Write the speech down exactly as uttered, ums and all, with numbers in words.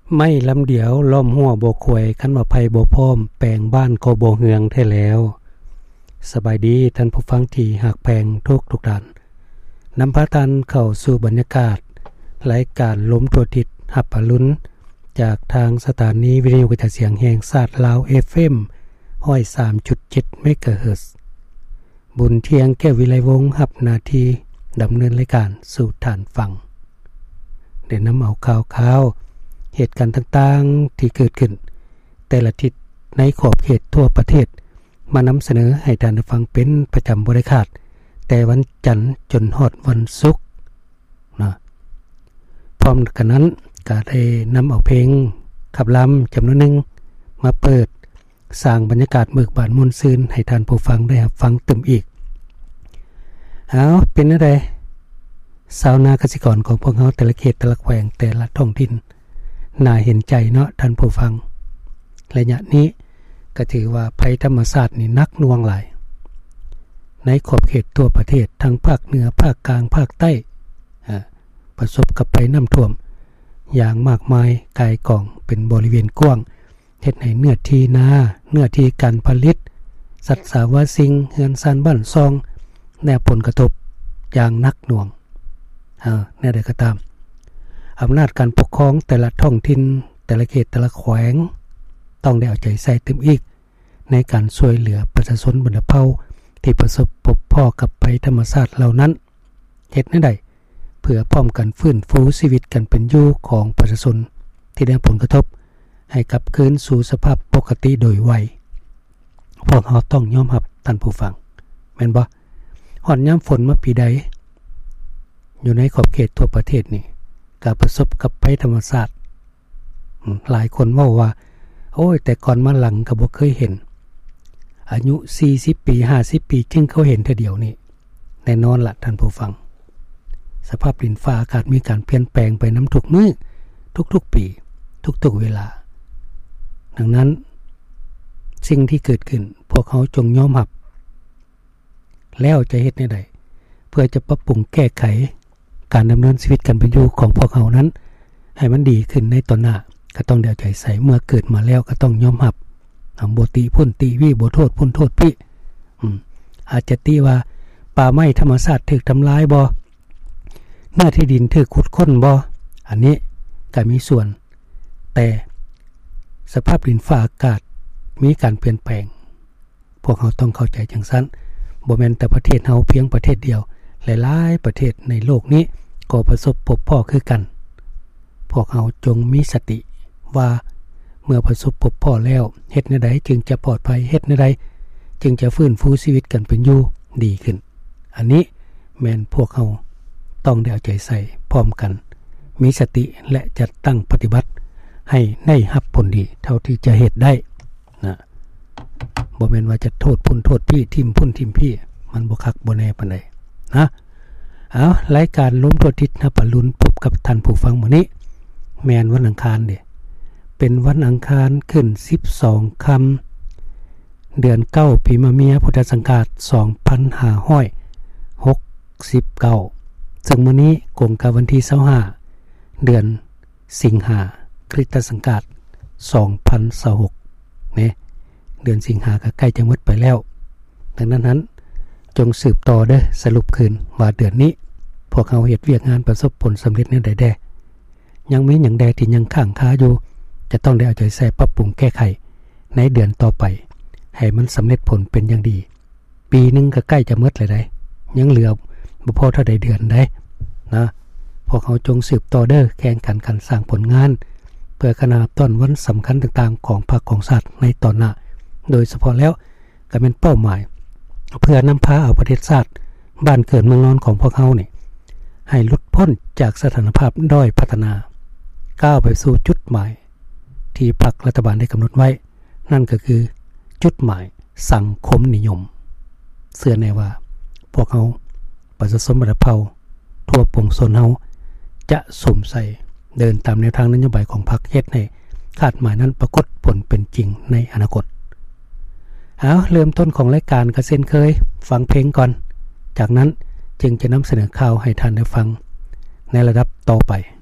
ไม่ลำเดียวล้อมหัวบ่ควยคันว่าไผบ่พร้อมแปลงบ้านก็บ่เฮืองแท้แล้วสบายดีท่านผู้ฟังที่หักแพงทุกทุกด้านนำพาท่านเข้าสู่บรรยากาศรายการลมทั่วทิศหับอรุณจากทางสถานีวิทยุกระจายเสียงแห่งชาติลาว เอฟ เอ็ม หนึ่งศูนย์สาม จุด เจ็ด เมกะเฮิรตซ์บุญเทียงแก้ววิไลวงศ์รับหน้าที่ดำเนินรายการสู่ฐานฟังเดี๋ยวนำเอาข่าวๆเหตุการณ์ต่างๆที่เกิดขึ้นแต่ละทิศในขอบเขตทั่วประเทศมานำเสนอให้ท่านฟังเป็นประจำบ่ได้ขาดแต่วันจันทร์จนฮอดวันศุกร์นะพร้อมกันนั้นก็ได้นำเอาเพลงขับลำจำนวนหนึ่งมาเปิดสร้างบรรยากาศเบิกบานม่วนซื่นให้ท่านผู้ฟังได้รับฟังเติมอีกเอาเป็นอะไรชาวนาเกษตรกรของพวกเราแต่ละเขตแต่ละแขวงแต่ละท้องถิ่นน่าเห็นใจเนาะท่านผู้ฟังระยะนี้ก็ถือว่าภัยธรรมชาตินี่นักหน่วงหลายในขอบเขตทั่วประเทศทั้งภาคเหนือภาคกลางภาคใต้ประสบกับภัยน้ำท่วมอย่างมากมายกายกองเป็นบริเวณกว้างเฮ็ดให้เนื้อที่นาเนื้อที่การผลิตสัตว์สาวาสิงเฮือนซ่านบ้านซองแนวผลกระทบอย่างนักหน่วงเออแน่ใดก็ตามอำนาจการปกครองแต่ละท้องถิ่นแต่ละเขตแต่ละแขวงต้องได้เอาใจใส่เต็มอีกในการช่วยเหลือประชาชนบรรเทาที่ประสบพบพ่อกับภัยธรรมชาติเหล่านั้นเฮ็ดแนวใดเพื่อพร้อมกันฟื้นฟูชีวิตกันเป็นอยู่ของประชาชนที่ได้ผลกระทบให้กลับคืนสู่สภาพปกติโดยไวพวกเราต้องยอมรับท่านผู้ฟังแม่นบ่ฮอดยามฝนมาปีใดอยู่ในขอบเขตทั่วประเทศนี่ก็ประสบกับภัยธรรมชาติหลายคนเว้าว่าโอ้ยแต่ก่อนมาหลังก็บ่เคยเห็นอายุสี่สิบปีห้าสิบปีจึงเขาเห็นเทื่อเดียวนี่แน่นอนล่ะท่านผู้ฟังสภาพดินฟ้าอากาศมีการเปลี่ยนแปลงไปนำทุกมื้อทุกๆปีทุกๆเวลาดังนั้นสิ่งที่เกิดขึ้นพวกเขาจงยอมรับแล้วจะเฮ็ดแนวใดเพื่อจะปรับปรุงแก้ไขการดำเนินชีวิตกันเป็นอยู่ของพวกเขานั้นให้มันดีขึ้นในตอนหน้าก็ต้องเดี๋ยวใจใส่เมื่อเกิดมาแล้วก็ต้องยอมรับบ่ติพุ่นติวิบ่โทษพุ่นโทษพี่อืมอาจจะติว่าป่าไม้ธรรมชาติถูกทำลายบ่หน้าที่ดินถูกขุดค้นบ่อันนี้ก็มีส่วนแต่สภาพดินฟ้าอากาศมีการเปลี่ยนแปลงพวกเขาต้องเข้าใจจังซั่นบ่แม่นแต่ประเทศเฮาเพียงประเทศเดียวหลายๆประเทศในโลกนี้ก็ประสบพบพ่อคือกันพวกเราจงมีสติว่าเมื่อประสบพบพ่อแล้วเฮ็ดแนวใดจึงจะปลอดภัยเฮ็ดแนวใดจึงจะฟื้นฟูชีวิตกันเป็นอยู่ดีขึ้นอันนี้แม่นพวกเราต้องได้เอาใจใส่พร้อมกันมีสติและจัดตั้งปฏิบัติให้ได้รับผลดีเท่าที่จะเฮ็ดได้นะบ่แม่นว่าจะโทษพุ่นโทษพี่ทิ่มพุ่นทิ่มพี่มันบ่คักบ่แน่ปานใดนะเอารายการล้มทั่วทิศนะปะลุนพบกับท่านผู้ฟังมื้อนี้แม่นวันอังคารเด้เป็นวันอังคารขึ้นสิบสองค่ำเดือนเก้าปีมะเมียพุทธศักราชสองพันห้าร้อยหกสิบเก้าซึ่งมื้อนี้ตรงกับวันที่ยี่สิบห้าเดือนสิงหาคริสตศักราชสองพันยี่สิบหกนี่เดือนสิงหาก็ใกล้จะหมดไปแล้วดังนั้นนั้นจงสืบต่อเด้อสรุปคืนว่าเดือนนี้พวกเขาเฮ็ดเวียกงานประสบผลสำเร็จแนวใดแดยังมีหยังใดที่ยังค้างคาอยู่จะต้องได้เอาใจใส่ปรับปรุงแก้ไขในเดือนต่อไปให้มันสำเร็จผลเป็นอย่างดีปีนึงก็ใกล้จะหมดแล้วได้ยังเหลือบ่พอเท่าใดเดือนได้นะพวกเขาจงสืบต่อเด้อแข่งขันกันสร้างผลงานเพื่อขนาบต้อนวันสำคัญต่างๆของพรรคของชาติในตอนหน้าโดยเฉพาะแล้วก็เป็นเป้าหมายเพื่อนำพาเอาประเทศชาติบ้านเกิดเมืองนอนของพวกเขานี่ให้หลุดพ้นจากสถานภาพด้อยพัฒนาก้าวไปสู่จุดหมายที่พรรครัฐบาลได้กำหนดไว้นั่นก็คือจุดหมายสังคมนิยมเชื่อแน่ว่าพวกเขาประชาชนบรรพเผ่าทั่วปวงชนเฮาจะสวมใส่เดินตามแนวทางนโยบายของพรรคเฮ็ดให้คาดหมายนั้นปรากฏผลเป็นจริงในอนาคตเอาเริ่มต้นของรายการก็เช่นเคยฟังเพลงก่อนจากนั้นจึงจะนำเสนอข่าวให้ท่านได้ฟังในระดับต่อไป